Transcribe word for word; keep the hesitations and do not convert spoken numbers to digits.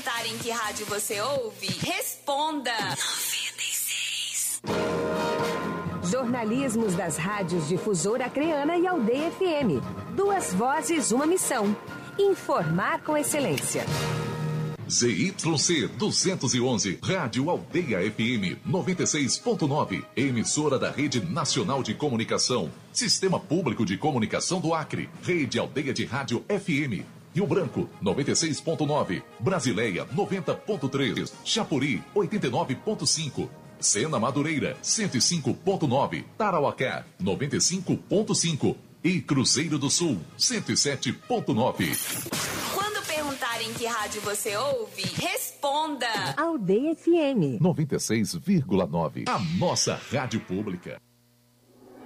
perguntarem que rádio você ouve, responda. noventa e seis. Jornalismos das rádios Difusora Acreana e Aldeia F M. Duas vozes, uma missão. Informar com excelência. Z Y C duzentos e onze, Rádio Aldeia F M noventa e seis ponto nove, emissora da Rede Nacional de Comunicação, Sistema Público de Comunicação do Acre, Rede Aldeia de Rádio F M, Rio Branco noventa e seis ponto nove, Brasileia noventa ponto três, Chapuri oitenta e nove ponto cinco, Sena Madureira cento e cinco ponto nove, Tarauacá noventa e cinco ponto cinco e Cruzeiro do Sul cento e sete ponto nove. Perguntarem que rádio você ouve, responda. Aldeia F M noventa e seis vírgula nove, a nossa rádio pública.